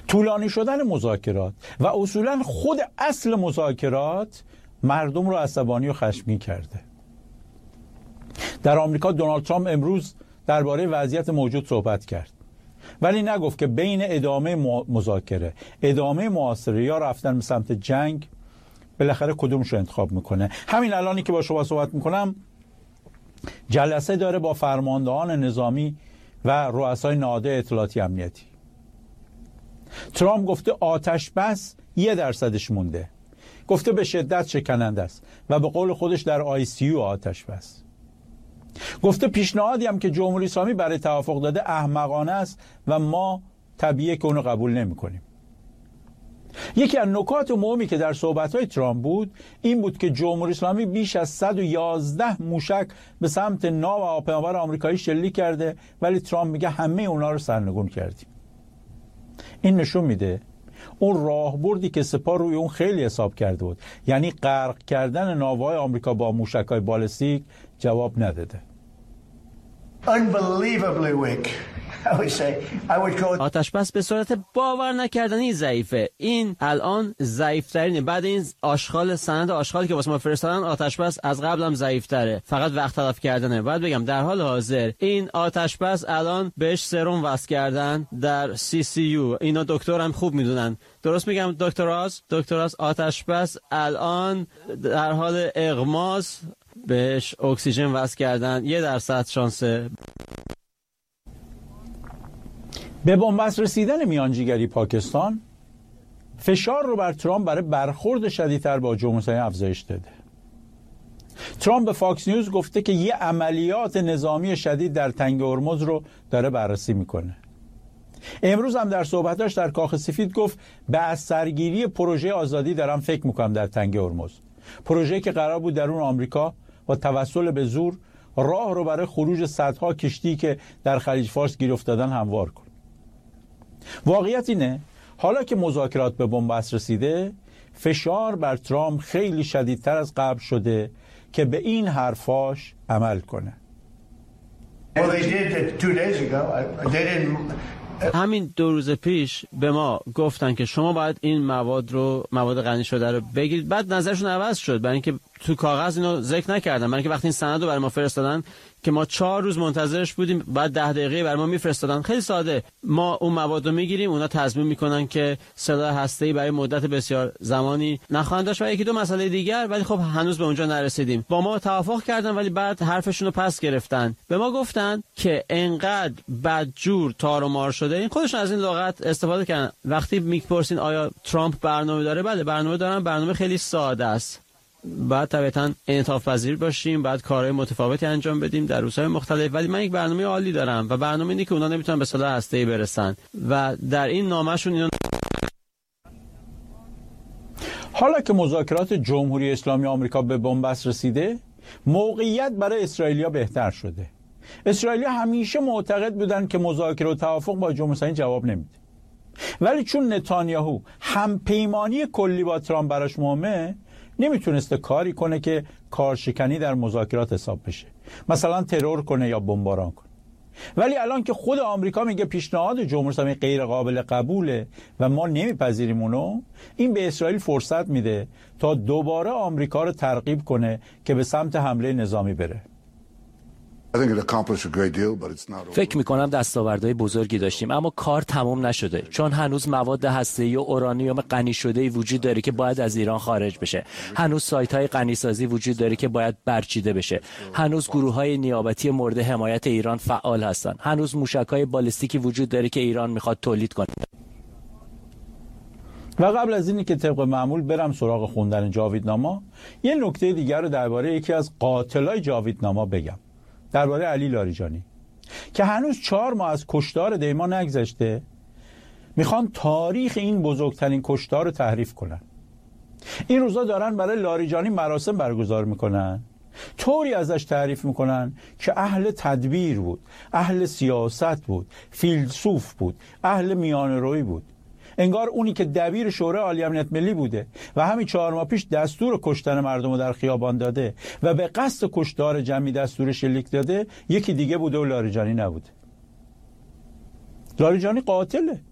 طولانی شدن مذاکرات و اصولا خود اصل مذاکرات مردم رو عصبانی و خشمگین کرده. در آمریکا دونالد ترامپ امروز درباره وضعیت موجود صحبت کرد، ولی نگفت که بین ادامه مذاکره، ادامه محاصره یا رفتن به سمت جنگ بالاخره کدومش رو انتخاب میکنه. همین الانی که با شما صحبت میکنم جلسه داره با فرماندهان نظامی و رؤسای نهادهای اطلاعاتی امنیتی. ترامپ گفته آتش بس 1% مونده، گفته به شدت شکننده است و به قول خودش در ICU آتش بس. گفته پیشنهادی هم که جمهوری اسلامی برای توافق داده احمقانه است و ما طبیعیه که اونو قبول نمی کنیم. یکی از نکات مهمی که در صحبت‌های ترامپ بود این بود که جمهوری اسلامی بیش از 111 موشک به سمت ناو و هواپیمابر آمریکایی شلیک کرده، ولی ترامپ میگه همه اونا رو سرنگون کردیم. این نشون میده اون راهبردی که سپاه روی اون خیلی حساب کرده بود، یعنی غرق کردن ناوهای آمریکا با موشک‌های بالستیک، جواب نداده. Unbelievably weak. آتش بس به صورت باور نکردنی ضعیفه. این الان ضعیف‌ترینه. بعد این سند آشغالی که واسه ما فرستادن، آتش بس از قبل هم ضعیف‌تره، فقط وقت تلف کردنه. بعد بگم در حال حاضر این آتش بس الان بهش سرم وصل کردن در CCU. اینا دکتر هم خوب میدونن. درست میگم دکتراز آتش بس الان در حال اغماس بهش اکسیژن وصل کردن. 1% شانسه. به بنبست رسیدن میانجیگری پاکستان فشار رو بر ترامپ برای برخورد شدیدتر با جمهوری اسلامی افزایش داده. ترامپ به فاکس نیوز گفته که یه عملیات نظامی شدید در تنگه هرمز رو داره بررسی میکنه. امروز هم در صحبتاش در کاخ سفید گفت به از سرگیری پروژه آزادی دارم فکر میکنم در تنگه هرمز. پروژه‌ای که قرار بود درون آمریکا با توسل به زور راه رو برای خروج صدها کشتی که در خلیج فارس گیر افتادن هموار کنه. واقعیت اینه حالا که مذاکرات به بنبست رسیده، فشار بر ترامپ خیلی شدیدتر از قبل شده که به این حرفاش عمل کنه. همین 2 روز پیش به ما گفتن که شما باید این مواد غنی شده رو بگیرید. بعد نظرشون عوض شد، برای اینکه تو کاغذ اینو ذکر نکردن، برای اینکه وقتی این سند رو برای ما فرستادن که ما 4 روز منتظرش بودیم، بعد 10 دقیقه برای ما میفرستادن. خیلی ساده، ما اون مواد رو میگیریم، اونا تصمیم میکنن که سلاح هسته‌ای برای مدت بسیار زمانی نخواهند داشت و یکی دو مسئله دیگر، ولی خب هنوز به اونجا نرسیدیم. با ما توافق کردن ولی بعد حرفشون رو پس گرفتن. به ما گفتن که انقدر بدجور تار و مار شده. این خودشون از این لغت استفاده کردن. وقتی میپرسین آیا ترامپ برنامه داره، بله برنامه دارن. برنامه خیلی ساده است. بعد طبعاً انعطاف پذیر باشیم، بعد کارهای متفاوتی انجام بدیم در روزهای مختلف، ولی من یک برنامه عالی دارم و برنامه اینه که اونا نمیتونن به سلاح هسته‌ای برسن و در این نامه‌شون اینا. حالا که مذاکرات جمهوری اسلامی آمریکا به بنبست رسیده، موقعیت برای اسرائیلیا بهتر شده. اسرائیلیا همیشه معتقد بودن که مذاکره و توافق با جمهوری اسلامی جواب نمیده، ولی چون نتانیاهو همپیمانی کلی با ترامپ براش مهمه، نمیتونسته کاری کنه که کارشکنی در مذاکرات حساب بشه، مثلا ترور کنه یا بمباران کنه. ولی الان که خود آمریکا میگه پیشنهاد جمهوری اسلامی غیر قابل قبوله و ما نمیپذیریم اونو، این به اسرائیل فرصت میده تا دوباره آمریکا رو ترغیب کنه که به سمت حمله نظامی بره. فکر میکنم دستاوردهای بزرگی داشتیم، اما کار تمام نشده، چون هنوز مواد هسته‌ای و اورانیوم غنی شده‌ای وجود داره که باید از ایران خارج بشه. هنوز سایت‌های غنیسازی وجود داره که باید برچیده بشه. هنوز گروه‌های نیابتی مورد حمایت ایران فعال هستن. هنوز موشک‌های بالستیکی وجود داره که ایران میخواد تولید کنه. و قبل از اینی که طبق معمول برم سراغ خوندن جاویدنامه، یه نکته دیگر رو درباره یکی از قاتلای جاویدنامه بگم، درباره علی لاریجانی که هنوز 4 ماه از کشتار دیما نگذشته. میخوان تاریخ این بزرگترین کشتار رو تحریف کنن. این روزا دارن برای لاریجانی مراسم برگزار میکنن، طوری ازش تعریف میکنن که اهل تدبیر بود، اهل سیاست بود، فیلسوف بود، اهل میانه‌رویی بود. انگار اونی که دبیر شورای عالی امنیت ملی بوده و همین 4 ماه پیش دستور کشتن مردم رو در خیابان داده و به قصد کشتار جمعی دستور شلیک داده، یکی دیگه بوده و لاریجانی نبوده. لاریجانی قاتله.